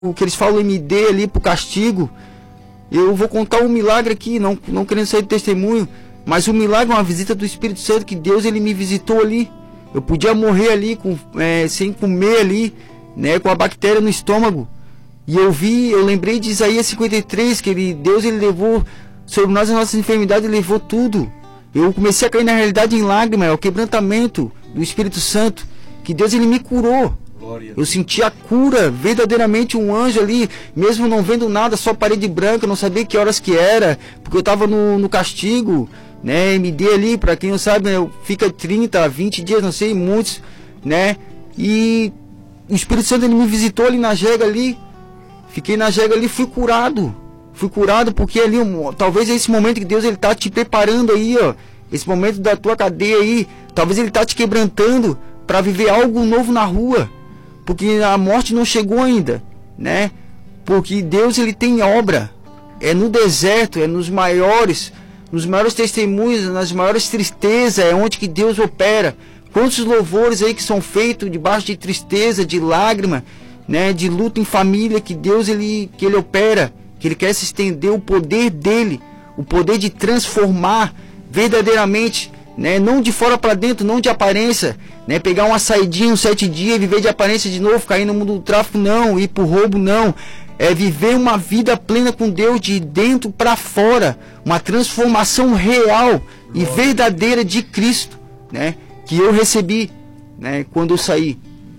o que eles falam MD ali pro castigo. Eu vou contar um milagre aqui, não querendo sair de testemunho, mas o milagre é uma visita do Espírito Santo, que Deus ele me visitou ali. Eu podia morrer ali sem comer ali, né, com a bactéria no estômago. E eu lembrei de Isaías 53, que Deus ele levou sobre nós as nossas enfermidades, ele levou tudo. Eu comecei a cair na realidade em lágrimas, o quebrantamento do Espírito Santo, que Deus ele me curou. Eu senti a cura, verdadeiramente um anjo ali, mesmo não vendo nada, só parede branca, não sabia que horas que era, porque eu estava no castigo, né, MD ali, para quem não sabe, né, fica 30, 20 dias, não sei, muitos, né, e o Espírito Santo ele me visitou ali na jega ali, fiquei na jega ali, fui curado porque ali, talvez é esse momento que Deus ele tá te preparando aí, ó, esse momento da tua cadeia aí, talvez ele tá te quebrantando para viver algo novo na rua. Porque a morte não chegou ainda, né? Porque Deus ele tem obra, é no deserto, é nos maiores testemunhos, nas maiores tristezas, é onde que Deus opera. Quantos louvores aí que são feitos debaixo de tristeza, de lágrima, né? De luta em família, que Deus ele opera, que ele quer se estender o poder dele, o poder de transformar verdadeiramente, né? Não de fora para dentro, não de aparência, né? Pegar uma saidinha, uns 7 dias e viver de aparência de novo, cair no mundo do tráfico, não, ir pro roubo, não. É viver uma vida plena com Deus, de dentro para fora, uma transformação real e verdadeira de Cristo, né? Que eu recebi, né? Quando eu saí.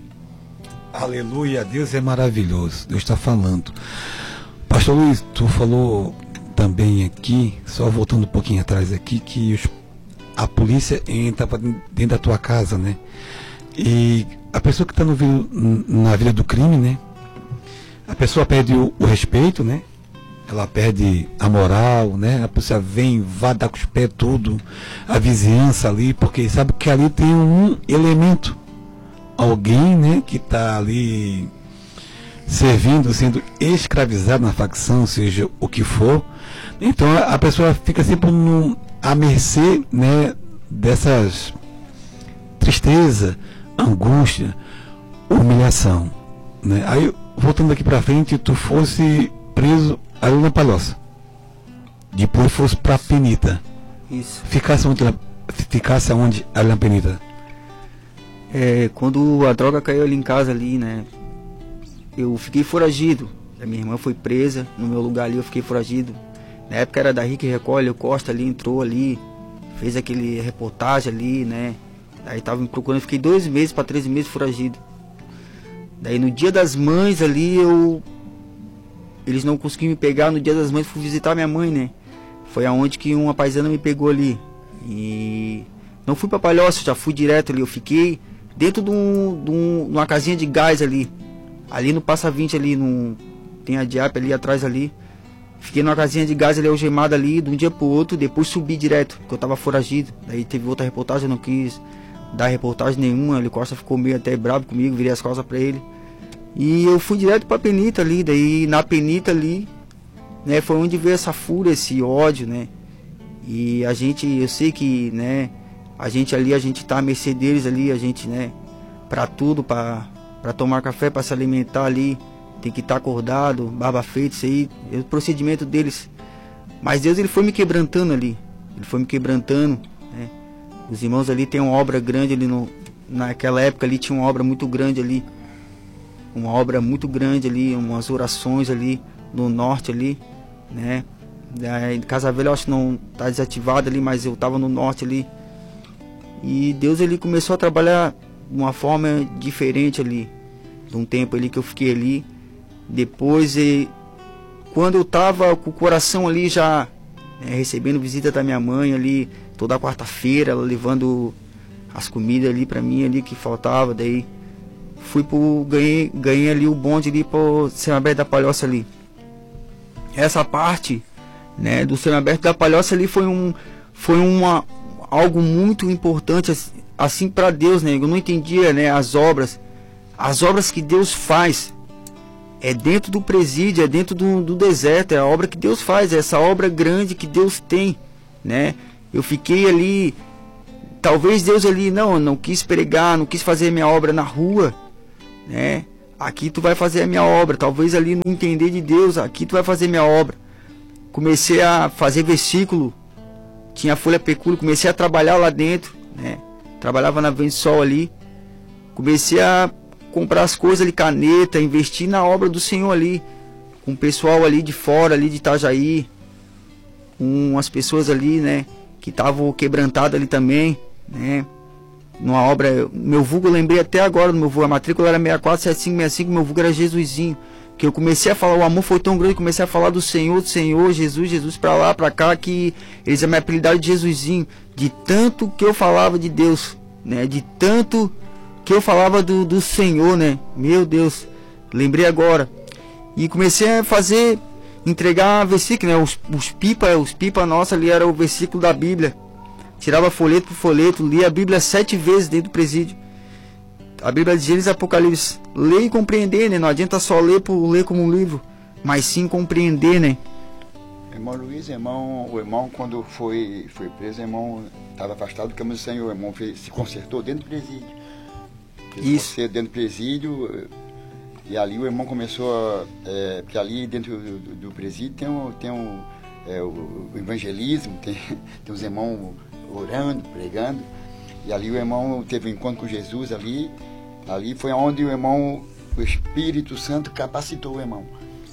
Aleluia, Deus é maravilhoso, Deus está falando. Pastor Luiz, tu falou também aqui, só voltando um pouquinho atrás aqui, que a polícia entra dentro da tua casa, né? E a pessoa que está na vida do crime, né? A pessoa perde o respeito, né? Ela perde a moral, né? A pessoa vai dar com os pés tudo, a vizinhança ali, porque sabe que ali tem um elemento, alguém, né? Que está ali servindo, sendo escravizado na facção, seja o que for. Então a pessoa fica sempre à mercê, né, dessas tristeza, angústia, humilhação, né? Aí voltando aqui para frente, tu fosse preso ali na Palhoça, depois fosse para Penita. Isso. Ficasse aonde ali na Penita? Quando a droga caiu ali em casa ali, né, eu fiquei foragido. A minha irmã foi presa no meu lugar ali, eu fiquei foragido. Na época era da Rick Recolhe, o Costa ali entrou ali, fez aquele reportagem ali, né? Daí tava me procurando, fiquei 2 meses para 13 meses foragido. Daí no dia das mães ali, eles não conseguiram me pegar. No dia das mães fui visitar minha mãe, né? Foi aonde que uma paisana me pegou ali. E não fui pra Palhoça, já fui direto ali. Eu fiquei dentro de uma casinha de gás ali. Ali no Passa 20 ali, tem a Diap ali atrás ali. Fiquei numa casinha de gás ali, algemado ali, de um dia pro outro. Depois subi direto, porque eu tava foragido. Daí teve outra reportagem, eu não quis dar reportagem nenhuma. Ele Costa ficou meio até bravo comigo, virei as costas pra ele. E eu fui direto pra Penita ali. Daí na Penita ali, né, foi onde veio essa fúria, esse ódio, né? E eu sei que, né, a gente tá à mercê deles ali, a gente, né, pra tudo, pra tomar café, pra se alimentar ali. Tem que estar acordado, barba feita, isso aí, é o procedimento deles. Mas Deus ele foi me quebrantando ali. Ele foi me quebrantando, né? Os irmãos ali tem uma obra grande ali naquela época ali tinha uma obra muito grande ali. Uma obra muito grande ali, umas orações ali no norte ali, né? Daí, Casa Velha eu acho que não tá desativado ali, mas eu tava no norte ali. E Deus ele começou a trabalhar de uma forma diferente ali. De um tempo ali que eu fiquei ali. Depois, quando eu tava com o coração ali já, né, recebendo visita da minha mãe ali, toda quarta-feira, ela levando as comidas ali pra mim ali que faltava, daí ganhei ali o bonde ali pro Céu Aberto da Palhoça ali. Essa parte, né, do Céu Aberto da Palhoça ali foi algo muito importante assim para Deus, né? Eu não entendia, né, as obras que Deus faz. É dentro do presídio, é dentro do deserto, é a obra que Deus faz, é essa obra grande que Deus tem, né? Eu fiquei ali, talvez Deus ali não quis pregar, não quis fazer minha obra na rua, né? aqui tu vai fazer a minha obra. Talvez ali não entender de Deus, aqui tu vai fazer a minha obra. Comecei a fazer versículo, tinha folha pecúlio, comecei a trabalhar lá dentro, né? Trabalhava na Vensol ali. Comecei a comprar as coisas ali, caneta, investir na obra do Senhor ali, com o pessoal ali de fora, ali de Itajaí, umas pessoas ali, né, que estavam quebrantadas ali também, né, numa obra, meu vulgo eu lembrei até agora do meu vulgo, a matrícula era 647565, meu vulgo era Jesusinho, que eu comecei a falar, o amor foi tão grande, comecei a falar do Senhor, Jesus, pra lá, pra cá, que eles me apelidaram de Jesusinho, de tanto que eu falava de Deus, né, de tanto que eu falava do Senhor, né? Meu Deus, lembrei agora. E comecei a fazer, entregar versículo, né? Os pipa nossa ali era o versículo da Bíblia. Tirava folheto por folheto, lia a Bíblia 7 vezes dentro do presídio. A Bíblia de Gênesis e Apocalipse. Ler e compreender, né? Não adianta só ler como um livro, mas sim compreender, né? Irmão Luiz, o irmão quando foi preso, o irmão estava afastado do caminho do Senhor. O irmão se consertou dentro do presídio. Isso. Dentro do presídio, e ali o irmão começou porque ali dentro do presídio tem o evangelismo, tem os irmãos orando, pregando, e ali o irmão teve um encontro com Jesus ali foi onde o Espírito Santo capacitou o irmão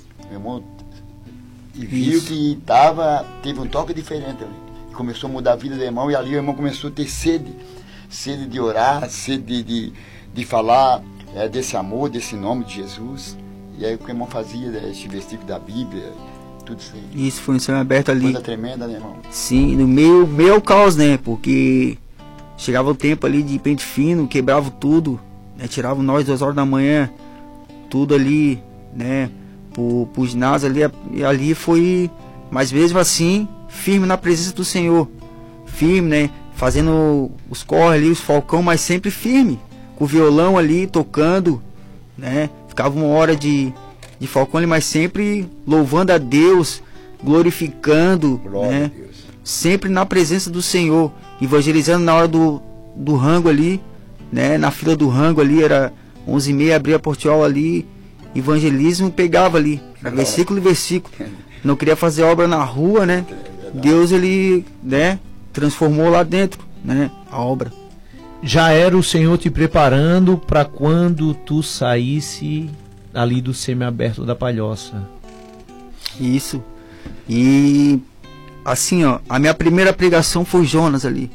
e viu isso. Que teve um toque diferente ali, começou a mudar a vida do irmão, e ali o irmão começou a ter sede de orar, sede de falar desse amor, desse nome de Jesus. E aí o que o irmão fazia, esse versículo da Bíblia, tudo isso aí. Isso foi um céu aberto ali. Coisa tremenda, né, irmão? Sim, no meio ao caos, né? Porque chegava o tempo ali de pente fino, quebrava tudo, né? Tirava nós 2 horas da manhã, tudo ali, né? Pro ginásio ali, e ali foi, mas mesmo assim, firme na presença do Senhor. Firme, né? Fazendo os corre ali, os falcão, mas sempre firme. Com o violão ali, tocando, né? Ficava 1 hora de falcão ali, mas sempre louvando a Deus, glorificando, glória, né? Sempre na presença do Senhor, evangelizando na hora do rango ali, né? Na fila do rango ali, era 11h30, abria a portiola ali, evangelismo, pegava ali, versículo e versículo. Não queria fazer obra na rua, né? Deus, ele, né? Transformou lá dentro, né? A obra. Já era o Senhor te preparando para quando tu saísse ali do semiaberto da Palhoça. Isso. E assim, ó, a minha primeira pregação foi Jonas ali.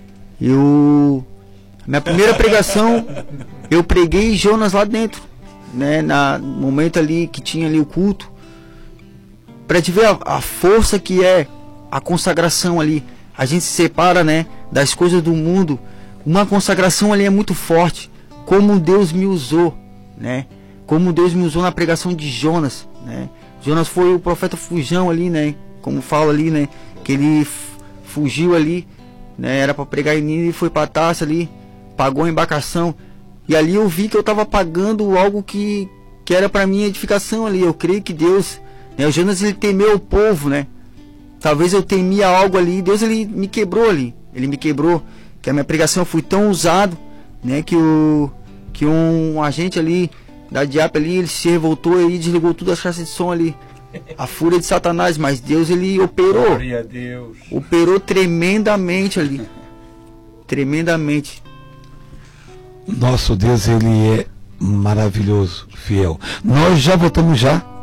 Minha primeira pregação, eu preguei Jonas lá dentro, né? No momento ali que tinha ali o culto. Pra te ver a força que é a consagração ali. A gente se separa, né, das coisas do mundo. Uma consagração ali é muito forte. Como Deus me usou, né? Como Deus me usou na pregação de Jonas, né? Jonas foi o profeta fujão ali, né? Como fala ali, né? Que ele fugiu ali, né? Era para pregar em Nínive e foi para Tarso ali, pagou a embarcação. E ali eu vi que eu estava pagando algo que era para minha edificação ali. Eu creio que Deus, né? O Jonas, ele temeu o povo, né? Talvez eu temia algo ali, Deus, ele me quebrou ali. Ele me quebrou, que a minha pregação foi tão usado, né, que um agente ali da DIAP ali, ele se revoltou e desligou tudo as caixas de som ali. A fúria de Satanás, mas Deus, ele operou. Glória a Deus. Operou tremendamente ali. Tremendamente. Nosso Deus, ele é maravilhoso, fiel. Nós já voltamos já.